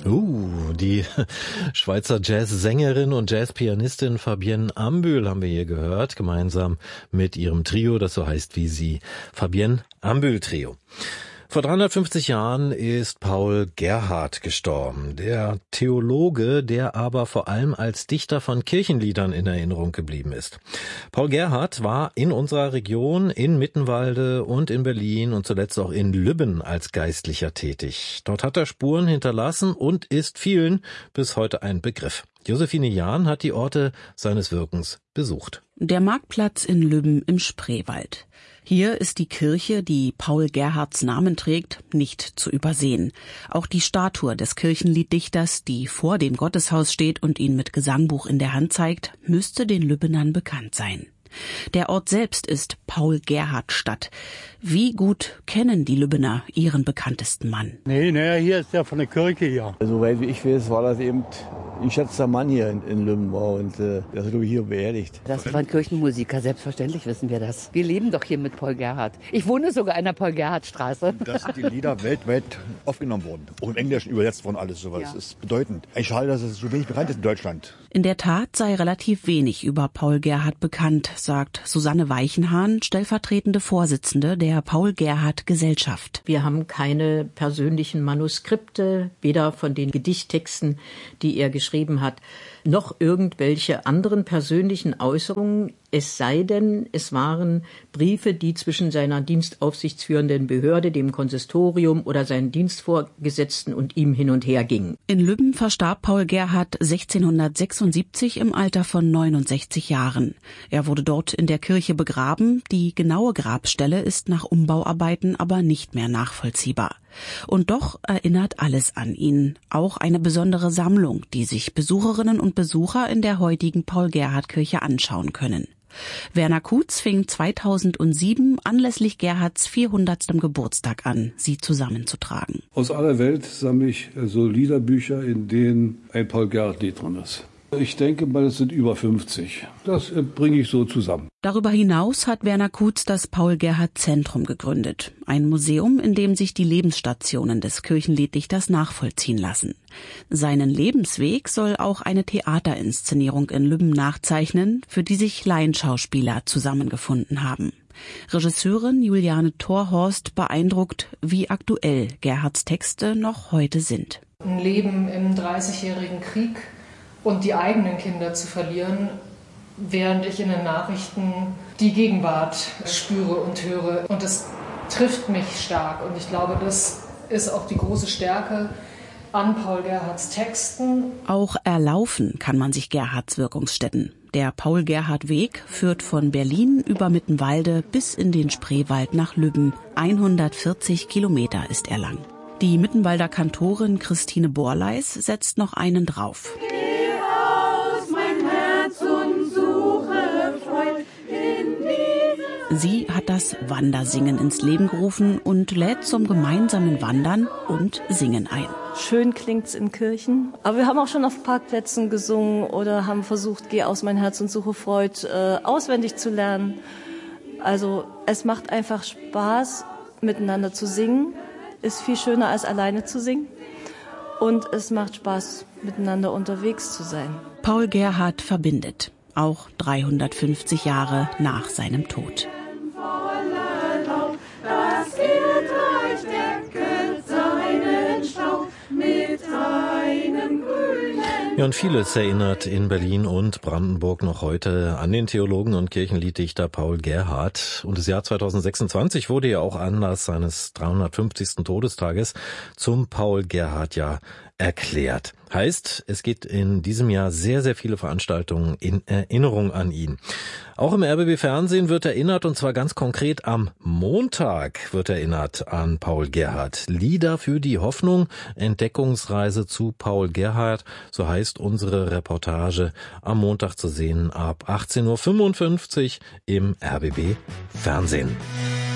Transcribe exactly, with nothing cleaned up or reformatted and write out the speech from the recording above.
Uh, die Schweizer Jazzsängerin und Jazzpianistin Fabienne Ambühl haben wir hier gehört, gemeinsam mit ihrem Trio, das so heißt wie sie, Fabienne Ambühl Trio. Vor dreihundertfünfzig Jahren ist Paul Gerhardt gestorben, der Theologe, der aber vor allem als Dichter von Kirchenliedern in Erinnerung geblieben ist. Paul Gerhardt war in unserer Region, in Mittenwalde und in Berlin und zuletzt auch in Lübben als Geistlicher tätig. Dort hat er Spuren hinterlassen und ist vielen bis heute ein Begriff. Josephine Jahn hat die Orte seines Wirkens besucht. Der Marktplatz in Lübben im Spreewald. Hier ist die Kirche, die Paul Gerhardts Namen trägt, nicht zu übersehen. Auch die Statue des Kirchenlieddichters, die vor dem Gotteshaus steht und ihn mit Gesangbuch in der Hand zeigt, müsste den Lübbenern bekannt sein. Der Ort selbst ist Paul-Gerhardt-Stadt. Wie gut kennen die Lübbener ihren bekanntesten Mann? Nee, naja, hier ist der von der Kirche hier. Soweit wie ich weiß, war das eben ein geschätzter Mann hier in, in Lübben war und äh, der ist hier beerdigt. Das war ein Kirchenmusiker, selbstverständlich wissen wir das. Wir leben doch hier mit Paul Gerhardt. Ich wohne sogar in der Paul-Gerhardt-Straße. Dass die Lieder weltweit aufgenommen wurden, auch im Englischen übersetzt worden, alles sowas, ja. Ist bedeutend. Ich schade, dass es so wenig bekannt ist in Deutschland. In der Tat sei relativ wenig über Paul Gerhardt bekannt, sagt Susanne Weichenhahn, stellvertretende Vorsitzende der Paul-Gerhardt-Gesellschaft. Wir haben keine persönlichen Manuskripte, weder von den Gedichttexten, die er geschrieben hat, noch irgendwelche anderen persönlichen Äußerungen, es sei denn, es waren Briefe, die zwischen seiner dienstaufsichtsführenden Behörde, dem Konsistorium oder seinen Dienstvorgesetzten und ihm hin und her gingen. In Lübben verstarb Paul Gerhardt sechzehnhundertsechsundsiebzig im Alter von neunundsechzig Jahren. Er wurde dort in der Kirche begraben. Die genaue Grabstelle ist nach Umbauarbeiten aber nicht mehr nachvollziehbar. Und doch erinnert alles an ihn. Auch eine besondere Sammlung, die sich Besucherinnen und Besucher in der heutigen Paul-Gerhardt-Kirche anschauen können. Werner Kutz fing zweitausendsieben anlässlich Gerhardts vierhundertstem Geburtstag an, sie zusammenzutragen. Aus aller Welt sammle ich so Liederbücher, in denen ein Paul Gerhardt-Lied drin ist. Ich denke mal, es sind über fünfzig. Das äh, bringe ich so zusammen. Darüber hinaus hat Werner Kutz das Paul-Gerhardt-Zentrum gegründet. Ein Museum, in dem sich die Lebensstationen des Kirchenlieddichters nachvollziehen lassen. Seinen Lebensweg soll auch eine Theaterinszenierung in Lübben nachzeichnen, für die sich Laienschauspieler zusammengefunden haben. Regisseurin Juliane Thorhorst beeindruckt, wie aktuell Gerhardts Texte noch heute sind. Ein Leben im dreißigjährigen Krieg und die eigenen Kinder zu verlieren, während ich in den Nachrichten die Gegenwart spüre und höre. Und das trifft mich stark. Und ich glaube, das ist auch die große Stärke an Paul Gerhardts Texten. Auch erlaufen kann man sich Gerhardts Wirkungsstätten. Der Paul-Gerhardt-Weg führt von Berlin über Mittenwalde bis in den Spreewald nach Lübben. hundertvierzig Kilometer ist er lang. Die Mittenwalder Kantorin Christine Borleis setzt noch einen drauf. Sie hat das Wandersingen ins Leben gerufen und lädt zum gemeinsamen Wandern und Singen ein. Schön klingt's in Kirchen, aber wir haben auch schon auf Parkplätzen gesungen oder haben versucht, Geh aus mein Herz und suche Freud äh, auswendig zu lernen. Also es macht einfach Spaß, miteinander zu singen. Ist viel schöner als alleine zu singen. Und es macht Spaß, miteinander unterwegs zu sein. Paul Gerhardt verbindet, auch dreihundertfünfzig Jahre nach seinem Tod. Ja, und vieles erinnert in Berlin und Brandenburg noch heute an den Theologen und Kirchenlieddichter Paul Gerhardt. Und das Jahr zweitausendsechsundzwanzig wurde ja auch Anlass seines dreihundertfünfzigsten Todestages zum Paul-Gerhardt-Jahr erklärt. Heißt, es gibt in diesem Jahr sehr, sehr viele Veranstaltungen in Erinnerung an ihn. Auch im R B B Fernsehen wird erinnert, und zwar ganz konkret am Montag wird erinnert an Paul Gerhardt. Lieder für die Hoffnung, Entdeckungsreise zu Paul Gerhardt, so heißt unsere Reportage, am Montag zu sehen ab achtzehn Uhr fünfundfünfzig im R B B Fernsehen.